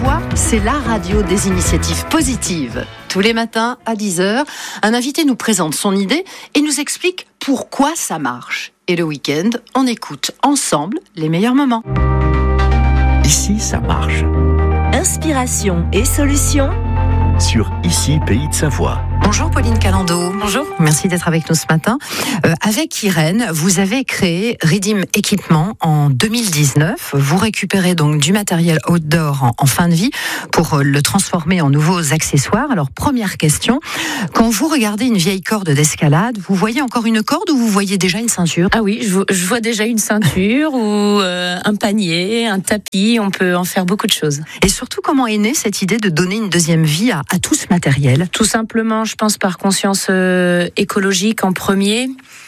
Savoie, c'est la radio des initiatives positives. Tous les matins à 10h, un invité nous présente son idée et nous explique pourquoi ça marche. Et le week-end, on écoute ensemble les meilleurs moments. Ici, ça marche. Inspiration et solutions sur Ici, Pays de Savoie. Bonjour Pauline Calando. Bonjour. Merci d'être avec nous ce matin. Avec Irène, vous avez créé Redeem Équipement en 2019. Vous récupérez donc du matériel outdoor en fin de vie pour le transformer en nouveaux accessoires. Alors première question, quand vous regardez une vieille corde d'escalade, vous voyez encore une corde ou vous voyez déjà une ceinture ? Ah oui, je vois déjà une ceinture ou un panier, un tapis, on peut en faire beaucoup de choses. Et surtout, comment est née cette idée de donner une deuxième vie à tout ce matériel ? Tout simplement, je pense par conscience écologique en premier.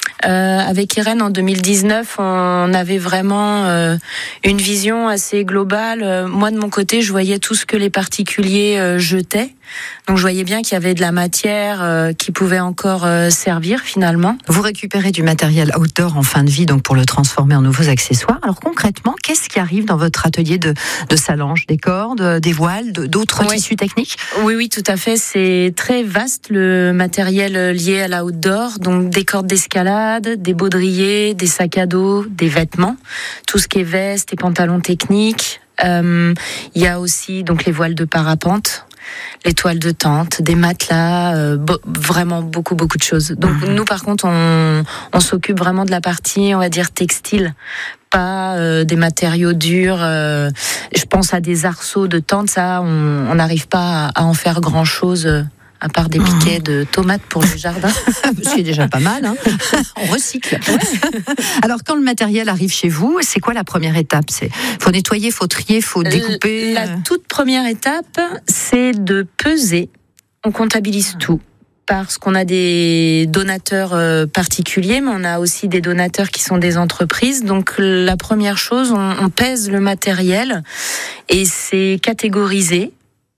Avec Irène en 2019, on avait vraiment une vision assez globale. Moi de mon côté, je voyais tout ce que les particuliers jetaient. Donc je voyais bien qu'il y avait de la matière qui pouvait encore servir finalement. Vous récupérez du matériel outdoor en fin de vie donc pour le transformer en nouveaux accessoires. Alors concrètement, qu'est-ce qui arrive dans votre atelier de salange ? Des cordes, des voiles, d'autres tissus techniques ? Oui, tout à fait. C'est très vaste le matériel lié à l'outdoor. Donc des cordes d'escalade, des baudriers, des sacs à dos, des vêtements, tout ce qui est veste et pantalons techniques. Il y a aussi donc les voiles de parapente, les toiles de tente, des matelas, vraiment beaucoup de choses. Donc nous par contre on s'occupe vraiment de la partie on va dire textile, pas des matériaux durs. Je pense à des arceaux de tente, ça on n'arrive pas à en faire grand chose. À part des piquets de tomates pour le jardin. Ce qui est déjà pas mal, hein. On recycle. Alors, quand le matériel arrive chez vous, c'est quoi la première étape ? Faut nettoyer, faut trier, faut découper. La toute première étape, c'est de peser. On comptabilise tout. Parce qu'on a des donateurs particuliers, mais on a aussi des donateurs qui sont des entreprises. Donc, la première chose, on pèse le matériel et c'est catégorisé.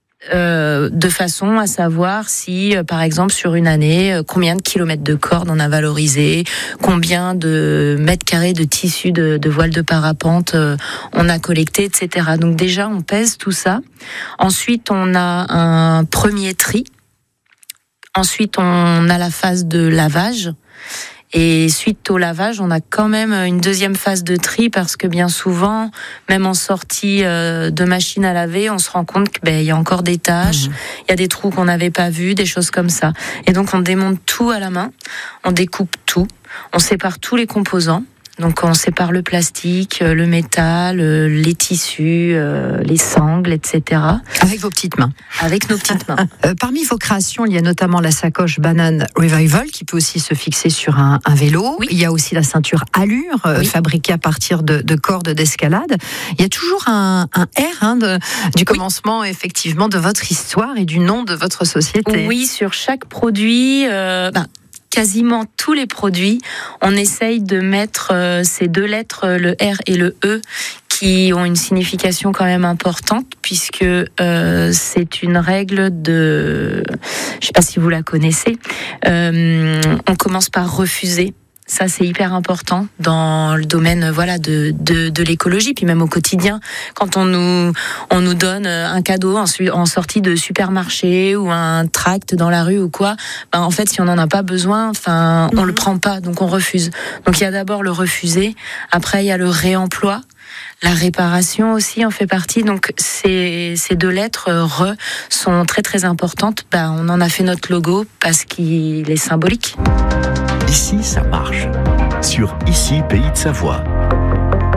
De façon à savoir si, par exemple, sur une année, combien de kilomètres de corde on a valorisé, combien de mètres carrés de tissu de voile de parapente on a collecté, etc. Donc déjà, on pèse tout ça. Ensuite, on a un premier tri. Ensuite, on a la phase de lavage. Et suite au lavage, on a quand même une deuxième phase de tri parce que bien souvent, même en sortie de machine à laver, on se rend compte qu'il y a encore des taches, il y a des trous qu'on n'avait pas vus, des choses comme ça. Et donc on démonte tout à la main, on découpe tout, on sépare tous les composants. Donc on sépare le plastique, le métal, les tissus, les sangles, etc. Avec vos petites mains. Avec nos petites mains. Parmi vos créations, il y a notamment la sacoche Banane Revival qui peut aussi se fixer sur un vélo. Oui. Il y a aussi la ceinture Allure, fabriquée à partir de cordes d'escalade. Il y a toujours un R du commencement effectivement de votre histoire et du nom de votre société. Oui, sur chaque produit... quasiment tous les produits, on essaye de mettre ces deux lettres, le R et le E, qui ont une signification quand même importante, puisque c'est une règle de... Je ne sais pas si vous la connaissez. On commence par refuser. Ça, c'est hyper important dans le domaine, de l'écologie, puis même au quotidien. Quand on nous donne un cadeau en sortie de supermarché ou un tract dans la rue ou quoi, en fait, si on n'en a pas besoin, on le prend pas, donc on refuse. Donc il y a d'abord le refuser. Après, il y a le réemploi. La réparation aussi en fait partie. Donc ces deux lettres RE sont très très importantes. On en a fait notre logo parce qu'il est symbolique. Ici, ça marche. Sur Ici, Pays de Savoie.